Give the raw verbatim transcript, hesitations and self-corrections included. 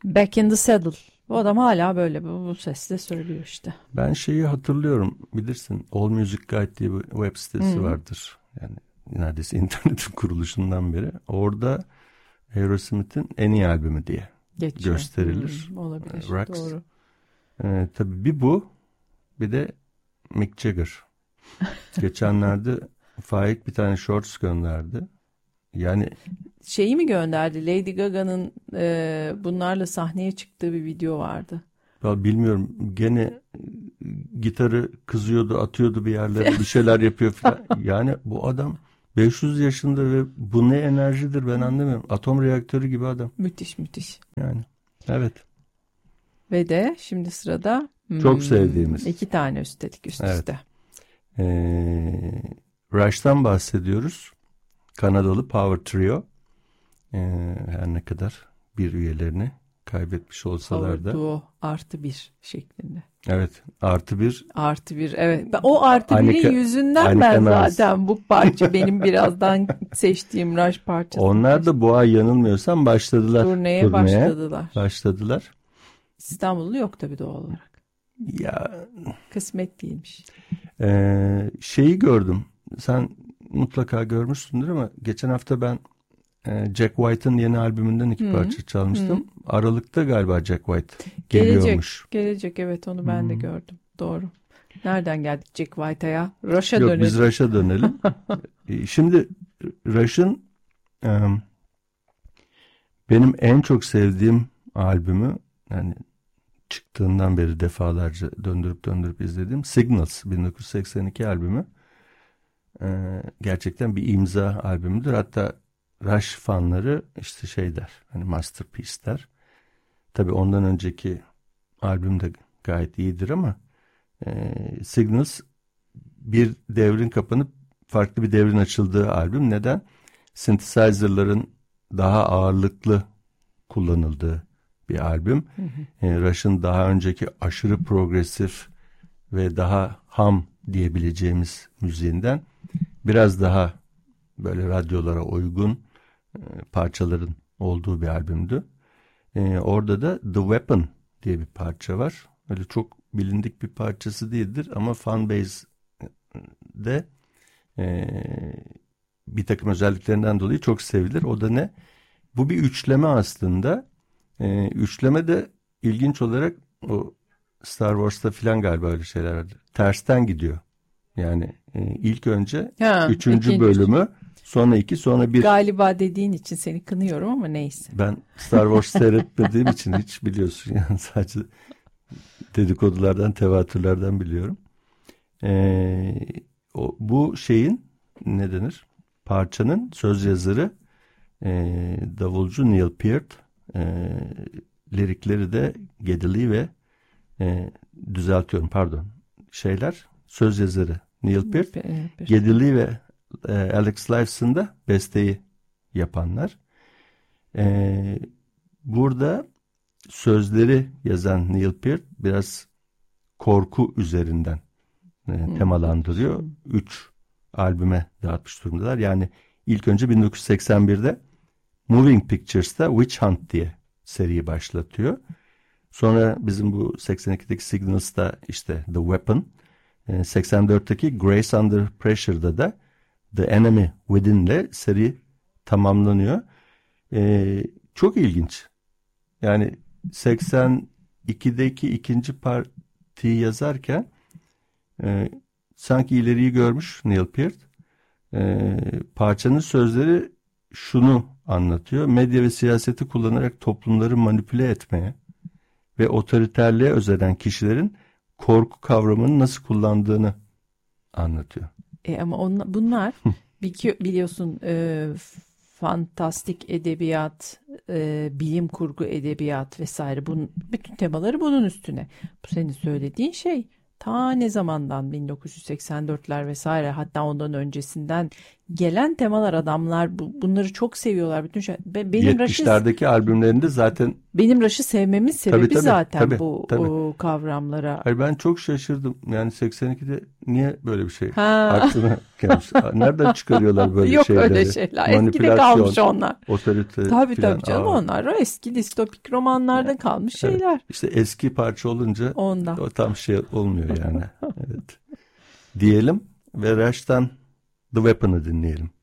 Back in the Saddle. Bu adam hala böyle bu, bu sesle söylüyor işte. Ben şeyi hatırlıyorum, bilirsin, All Music Guide diye bir web sitesi hmm. vardır. Yani neredeyse internetin kuruluşundan beri. Orada Aerosmith'in en iyi albümü diye geçiyor. Gösterilir. Hmm, olabilir. Rocks. Doğru. Ee, tabii bir bu, bir de Mick Jagger. Geçenlerde Faik bir tane shorts gönderdi. Yani şeyi mi gönderdi? Lady Gaga'nın e, bunlarla sahneye çıktığı bir video vardı. Ya bilmiyorum. Gene gitarı kızıyordu, atıyordu bir yerlere, bir şeyler yapıyor falan. Yani bu adam beş yüz yaşında ve bu ne enerjidir ben anlamıyorum. Atom reaktörü gibi adam. Müthiş müthiş. Yani evet. Ve de şimdi sırada çok hmm, sevdiğimiz. iki tane üstelik üst evet. üste. Ee, Rush'tan bahsediyoruz. Kanadalı Power Trio. Ee, her ne kadar bir üyelerini kaybetmiş olsalar da. Power Duo artı bir şeklinde. Evet, artı bir. Artı bir, evet. O artı birin yüzünden ben zaten bu parça benim birazdan seçtiğim Rush parçası. Onlar da bu ay yanılmıyorsam başladılar. Turneye, turneye başladılar. Başladılar. İstanbul'da yok tabii doğal olarak. Ya. Kısmet değilmiş. Ee, şeyi gördüm. Sen mutlaka görmüşsündür ama geçen hafta ben Jack White'ın yeni albümünden iki hmm. parça çalmıştım. Hmm. Aralıkta galiba Jack White geliyormuş. Gelecek, gelecek evet onu ben hmm. de gördüm. Doğru. Nereden geldik Jack White'a ya? Rush'a dönelim. Yok biz Rush'a dönelim. Şimdi Rush'ın um, benim en çok sevdiğim albümü, yani çıktığından beri defalarca döndürüp döndürüp izlediğim Signals bin dokuz yüz seksen iki albümü. Ee, gerçekten bir imza albümüdür. Hatta Rush fanları işte şey der, hani masterpiece der. Tabii ondan önceki albüm de gayet iyidir ama e, Signals bir devrin kapanıp farklı bir devrin açıldığı albüm. Neden? Synthesizer'ların daha ağırlıklı kullanıldığı bir albüm. Hı hı. E, Rush'ın daha önceki aşırı progresif ve daha ham diyebileceğimiz müziğinden biraz daha böyle radyolara uygun e, parçaların olduğu bir albümdü. E, orada da The Weapon diye bir parça var. Öyle çok bilindik bir parçası değildir ama fanbase'de e, bir takım özelliklerinden dolayı çok sevilir. O da ne? Bu bir üçleme aslında. E, üçleme de ilginç olarak o Star Wars'ta filan galiba öyle şeyler vardır. Tersten gidiyor. Yani e, ilk önce ha, üçüncü ikinci. bölümü, sonra iki, sonra bir. Galiba dediğin için seni kınıyorum ama neyse. Ben Star Wars seyretmediğim için hiç biliyorsun yani sadece dedikodulardan, tevatürlerden biliyorum. Ee, o, bu şeyin ne denir? Parçanın söz yazarı e, davulcu Neil Peart, e, lirikleri de Geddy Lee ve e, düzeltiyorum pardon şeyler söz yazarı Neil Peart, Geddy Lee ve e, Alex Lifeson da besteyi yapanlar. E, burada sözleri yazan Neil Peart biraz korku üzerinden e, temalandırıyor. Üç albüme dağıtmış durumdalar. Yani ilk önce bin dokuz yüz seksen birde Moving Pictures'ta Witch Hunt diye seriyi başlatıyor. Sonra bizim bu seksen ikideki Signals'ta işte The Weapon, seksen dörtteki Grace Under Pressure'da da The Enemy Within'le seri tamamlanıyor. Ee, çok ilginç. Yani seksen ikideki ikinci partiyi yazarken e, sanki ileriyi görmüş Neil Peart. E, parçanın sözleri şunu anlatıyor. Medya ve siyaseti kullanarak toplumları manipüle etmeye ve otoriterliğe özenen kişilerin korku kavramını nasıl kullandığını anlatıyor. E ama on, bunlar biliyorsun e, fantastik edebiyat, e, bilim kurgu edebiyat vesaire bunun bütün temaları bunun üstüne. Bu senin söylediğin şey ta ne zamandan bin dokuz yüz seksen dörtler vesaire hatta ondan öncesinden gelen temalar, adamlar bu, bunları çok seviyorlar. Bütün şey, benim yetmişlerdeki Rush'ı, albümlerinde zaten benim Rush'ı sevmemin sebebi tabii, tabii, zaten tabii, bu tabii. O, kavramlara. Hayır, ben çok şaşırdım. Yani seksen ikide niye böyle bir şey aklına gelmiş? Nereden çıkarıyorlar böyle Yok şeyleri? Yok öyle şeyler. Eskide kalmış onlar. Otorite tabii falan. tabii canım, Aa. onlar eski distopik romanlarda yani, kalmış şeyler. Evet. İşte eski parça olunca Ondan. o tam şey olmuyor yani. Evet. Diyelim ve Rush'tan The Weapon'ı dinleyelim.